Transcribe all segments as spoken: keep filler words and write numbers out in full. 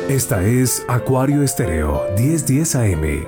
Esta es Acuario Estéreo diez diez A M.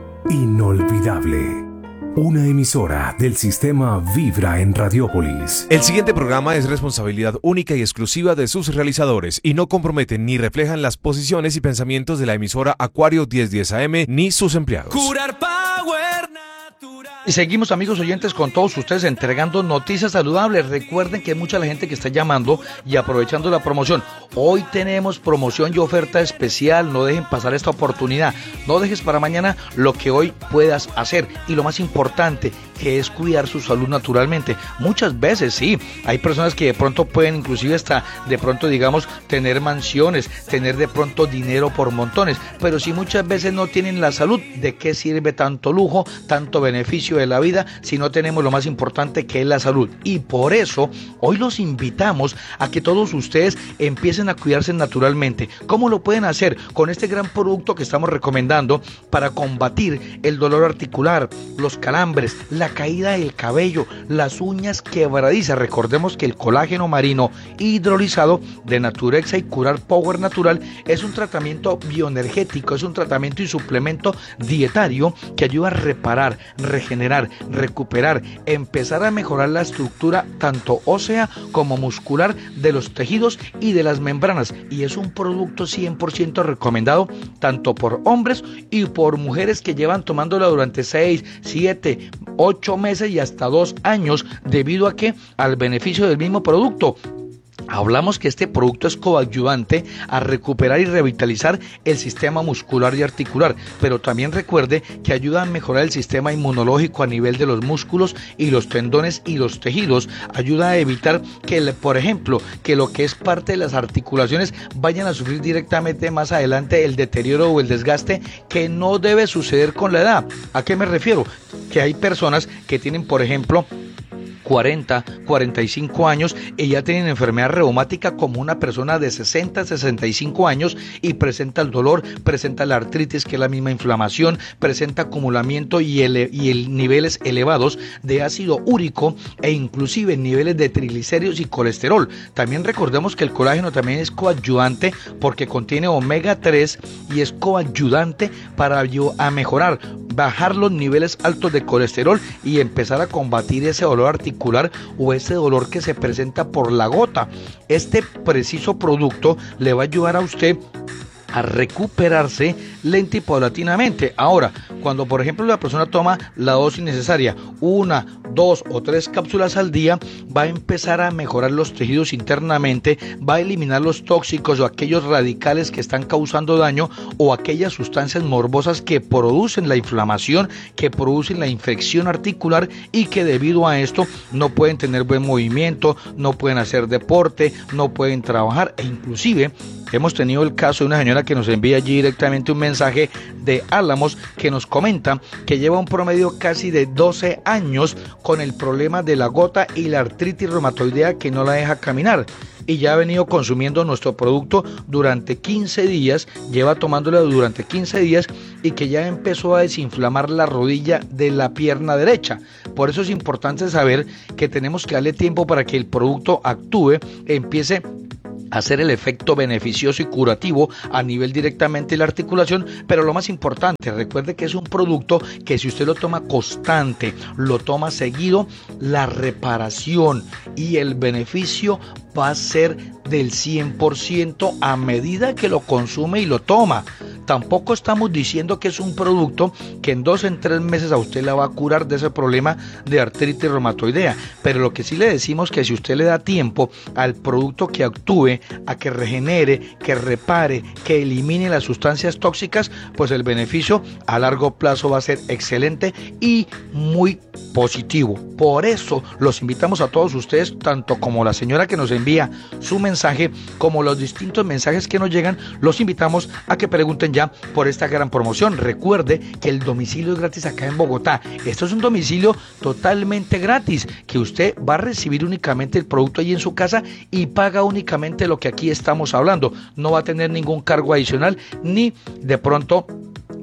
Inolvidable. Una emisora del sistema Vibra en Radiópolis. El siguiente programa es responsabilidad única y exclusiva de sus realizadores y no comprometen ni reflejan las posiciones y pensamientos de la emisora Acuario diez diez A M ni sus empleados. Curar Power Natural. Y seguimos, amigos oyentes, con todos ustedes entregando noticias saludables. Recuerden que hay mucha la gente que está llamando y aprovechando la promoción. Hoy tenemos promoción y oferta especial. No dejen pasar esta oportunidad. No dejes para mañana lo que hoy puedas hacer. Y lo más importante, que es cuidar su salud naturalmente. Muchas veces, sí, hay personas que de pronto pueden inclusive hasta de pronto, digamos, tener mansiones, tener de pronto dinero por montones. Pero si muchas veces no tienen la salud, ¿de qué sirve tanto lujo, tanto beneficio de la vida si no tenemos lo más importante, que es la salud? Y por eso hoy los invitamos a que todos ustedes empiecen a cuidarse naturalmente. ¿Cómo lo pueden hacer? Con este gran producto que estamos recomendando para combatir el dolor articular, los calambres, la caída del cabello, las uñas quebradizas. Recordemos que el colágeno marino hidrolizado de Naturexa y Curar Power Natural es un tratamiento bioenergético, es un tratamiento y suplemento dietario que ayuda a reparar, regenerar, recuperar, empezar a mejorar la estructura tanto ósea como muscular de los tejidos y de las membranas, y es un producto cien por ciento recomendado tanto por hombres y por mujeres que llevan tomándola durante seis, siete, ocho meses y hasta dos años, debido a que al beneficio del mismo producto. Hablamos que este producto es coadyuvante a recuperar y revitalizar el sistema muscular y articular, pero también recuerde que ayuda a mejorar el sistema inmunológico a nivel de los músculos y los tendones y los tejidos. Ayuda a evitar que, por ejemplo, que lo que es parte de las articulaciones vayan a sufrir directamente más adelante el deterioro o el desgaste que no debe suceder con la edad. ¿A qué me refiero? Que hay personas que tienen, por ejemplo, cuarenta, cuarenta y cinco años y ya tienen enfermedad reumática como una persona de sesenta, sesenta y cinco años, y presenta el dolor, presenta la artritis, que es la misma inflamación, presenta acumulamiento y, ele- y el niveles elevados de ácido úrico e inclusive niveles de triglicéridos y colesterol. También recordemos que el colágeno también es coadyuvante porque contiene omega tres y es coadyuvante para a mejorar, bajar los niveles altos de colesterol y empezar a combatir ese dolor articular o ese dolor que se presenta por la gota. Este preciso producto le va a ayudar a usted a recuperarse lenta y paulatinamente. Ahora, cuando por ejemplo la persona toma la dosis necesaria, una, dos o tres cápsulas al día, va a empezar a mejorar los tejidos internamente, va a eliminar los tóxicos o aquellos radicales que están causando daño o aquellas sustancias morbosas que producen la inflamación, que producen la infección articular y que debido a esto no pueden tener buen movimiento, no pueden hacer deporte, no pueden trabajar, e inclusive hemos tenido el caso de una señora que nos envía allí directamente un mensaje de Álamos que nos comenta que lleva un promedio casi de doce años con el problema de la gota y la artritis reumatoidea que no la deja caminar, y ya ha venido consumiendo nuestro producto durante quince días, lleva tomándolo durante quince días y que ya empezó a desinflamar la rodilla de la pierna derecha. Por eso es importante saber que tenemos que darle tiempo para que el producto actúe, empiece hacer el efecto beneficioso y curativo a nivel directamente de la articulación. Pero lo más importante, recuerde que es un producto que si usted lo toma constante, lo toma seguido, la reparación y el beneficio va a ser del cien por ciento a medida que lo consume y lo toma. Tampoco estamos diciendo que es un producto que en dos, en tres meses a usted la va a curar de ese problema de artritis reumatoidea, pero lo que sí le decimos que si usted le da tiempo al producto que actúe, a que regenere, que repare, que elimine las sustancias tóxicas, pues el beneficio a largo plazo va a ser excelente y muy positivo. Por eso los invitamos a todos ustedes, tanto como la señora que nos envía su mensaje, como los distintos mensajes que nos llegan, los invitamos a que pregunten ya por esta gran promoción. Recuerde que el domicilio es gratis acá en Bogotá. Esto es un domicilio totalmente gratis, que usted va a recibir únicamente el producto ahí en su casa y paga únicamente lo que aquí estamos hablando. No va a tener ningún cargo adicional, ni de pronto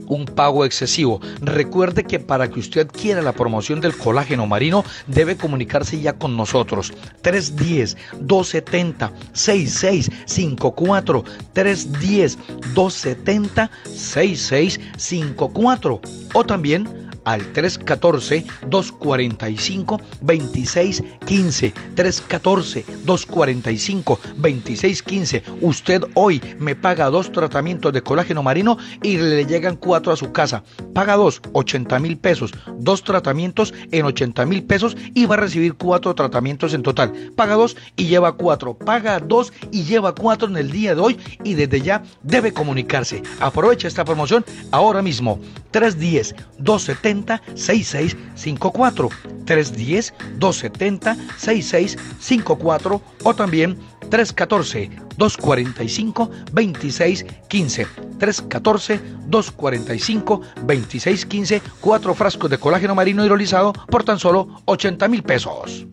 un pago excesivo. Recuerde que para que usted adquiera la promoción del colágeno marino debe comunicarse ya con nosotros. tres uno cero, dos siete cero, seis seis cinco cuatro, tres uno cero, dos siete cero, seis seis cinco cuatro o también al tres uno cuatro, dos cuatro cinco, dos seis uno cinco, tres uno cuatro, dos cuatro cinco, dos seis uno cinco. Usted hoy me paga dos tratamientos de colágeno marino y le llegan cuatro a su casa. Paga dos, ochenta mil pesos, dos tratamientos en ochenta mil pesos y va a recibir cuatro tratamientos en total. Paga dos y lleva cuatro, paga dos y lleva cuatro en el día de hoy y desde ya debe comunicarse. Aprovecha esta promoción ahora mismo. tres uno cero, dos siete cero, seis seis cinco cuatro, tres uno cero, dos siete cero, seis seis cinco cuatro o también tres uno cuatro, dos cuatro cinco, dos seis uno cinco, tres uno cuatro, dos cuatro cinco, dos seis uno cinco, cuatro frascos de colágeno marino hidrolizado por tan solo ochenta mil pesos.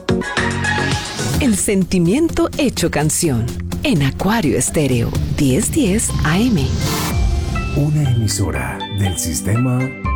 El sentimiento hecho canción en Acuario Estéreo diez diez A M. Una emisora del sistema